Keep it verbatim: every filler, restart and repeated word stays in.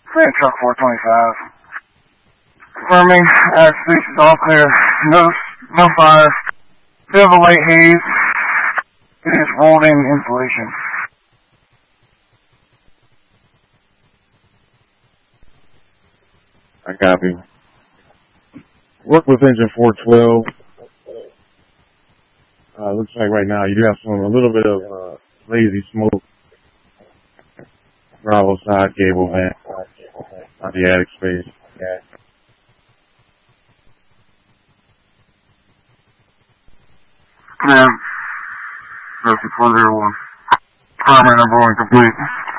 Fan truck four twenty-five. Confirming, uh, space is all clear. No, no fire. Bit of a light haze. It is rolled in insulation. I copy. Work with engine four twelve. Uh, looks like right now you do have some, a little bit of, uh, lazy smoke. Bravo side cable vent on the attic space. Yeah. Command, Rescue four zero one. Primary number one complete.